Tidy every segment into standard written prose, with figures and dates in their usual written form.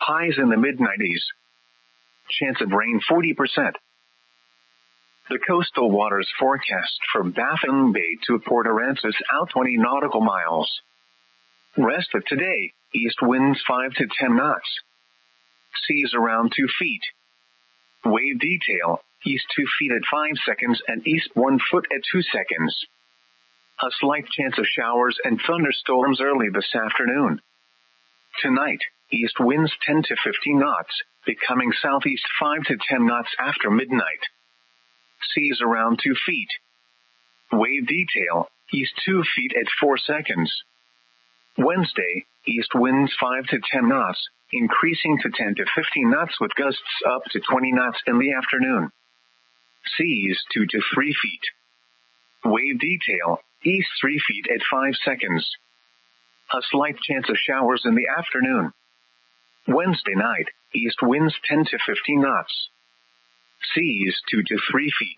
Highs in the mid-90s. Chance of rain 40%. The coastal waters forecast for Baffin Bay to Port Aransas out 20 nautical miles. Rest of today, east winds 5 to 10 knots. Seas around 2 feet. Wave detail, east 2 feet at 5 seconds and east 1 foot at 2 seconds. A slight chance of showers and thunderstorms early this afternoon. Tonight, east winds 10 to 15 knots, becoming southeast 5 to 10 knots after midnight. Seas around 2 feet. Wave detail, east 2 feet at 4 seconds. Wednesday, east winds 5 to 10 knots, increasing to 10 to 15 knots with gusts up to 20 knots in the afternoon. Seas 2 to 3 feet. Wave detail, east 3 feet at 5 seconds. A slight chance of showers in the afternoon. Wednesday night, east winds 10 to 15 knots. Seas 2 to 3 feet.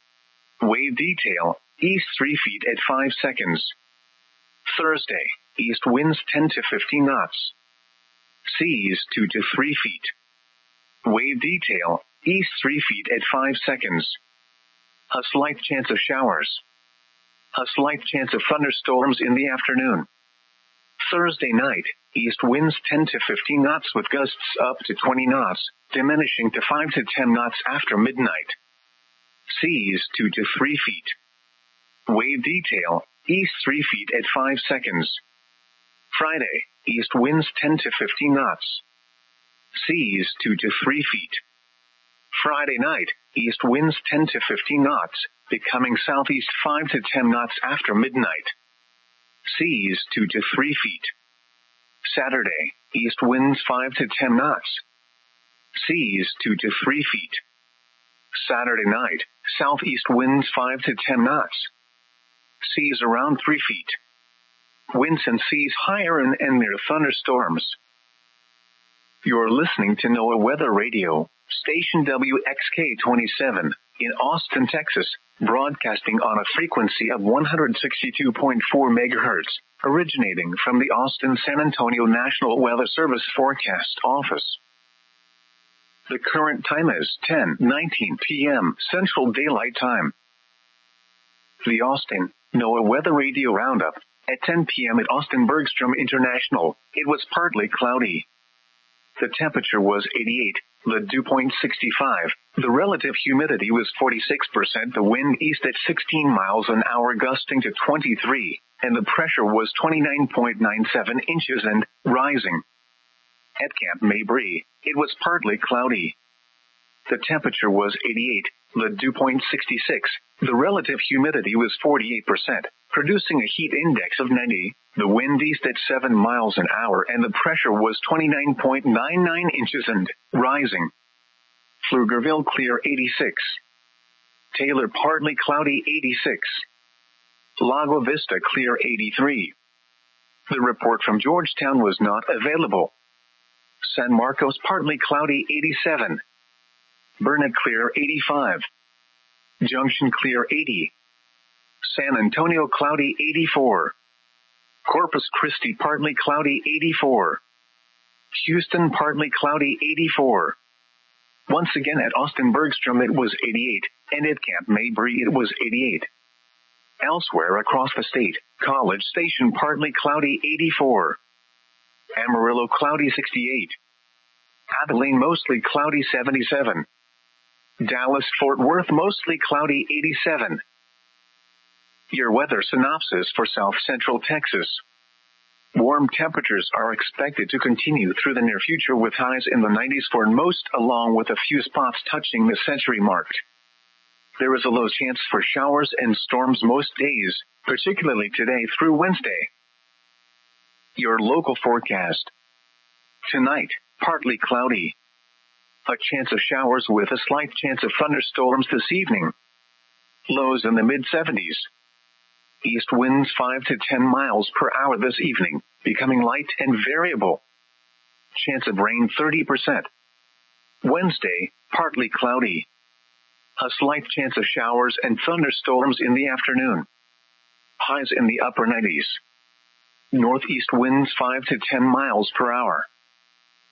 Wave detail, east 3 feet at 5 seconds. Thursday, east winds 10 to 15 knots. Seas 2 to 3 feet. Wave detail, east 3 feet at 5 seconds. A slight chance of showers. A slight chance of thunderstorms in the afternoon. Thursday night, east winds 10 to 15 knots with gusts up to 20 knots, diminishing to 5 to 10 knots after midnight. Seas 2 to 3 feet. Wave detail, east 3 feet at 5 seconds. Friday, east winds 10 to 15 knots. Seas 2 to 3 feet. Friday night, east winds 10 to 15 knots, becoming southeast 5 to 10 knots after midnight. Seas 2 to 3 feet. Saturday, east winds 5 to 10 knots. Seas 2 to 3 feet. Saturday night, southeast winds 5 to 10 knots. Seas around 3 feet. Winds and seas higher and near thunderstorms. You're listening to NOAA Weather Radio, station WXK-27, in Austin, Texas, broadcasting on a frequency of 162.4 MHz, originating from the Austin-San Antonio National Weather Service Forecast Office. The current time is 10:19 p.m. Central Daylight Time. The Austin NOAA Weather Radio Roundup. At 10 p.m. at Austin Bergstrom International, it was partly cloudy. The temperature was 88, the dew point 65, the relative humidity was 46%, the wind east at 16 miles an hour gusting to 23, and the pressure was 29.97 inches and rising. At Camp Mabry, it was partly cloudy. The temperature was 88, the dew point 66, the relative humidity was 48%, producing a heat index of 90, the wind east at 7 miles an hour and the pressure was 29.99 inches and rising. Pflugerville clear 86. Taylor partly cloudy 86. Lago Vista clear 83. The report from Georgetown was not available. San Marcos partly cloudy 87. Burnet clear 85. Junction clear 80. San Antonio cloudy 84. Corpus Christi partly cloudy 84. Houston partly cloudy 84. Once again at Austin Bergstrom it was 88, and at Camp Mabry it was 88. Elsewhere across the state, College Station partly cloudy 84. Amarillo cloudy 68. Abilene mostly cloudy 77. Dallas-Fort Worth mostly cloudy 87. Your weather synopsis for South Central Texas. Warm temperatures are expected to continue through the near future with highs in the 90s for most, along with a few spots touching the century mark. There is a low chance for showers and storms most days, particularly today through Wednesday. Your local forecast. Tonight, partly cloudy. A chance of showers with a slight chance of thunderstorms this evening. Lows in the mid-70s. East winds 5 to 10 miles per hour this evening, becoming light and variable. Chance of rain 30%. Wednesday, partly cloudy. A slight chance of showers and thunderstorms in the afternoon. Highs in the upper 90s. Northeast winds 5 to 10 miles per hour.